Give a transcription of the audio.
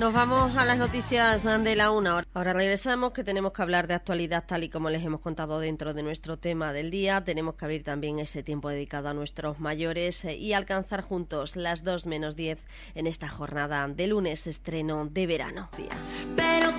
Nos vamos a las noticias de la una. Ahora regresamos, que tenemos que hablar de actualidad tal y como les hemos contado dentro de nuestro tema del día. Tenemos que abrir también ese tiempo dedicado a nuestros mayores y alcanzar juntos las 2 menos 10 en esta jornada de lunes, estreno de verano. Pero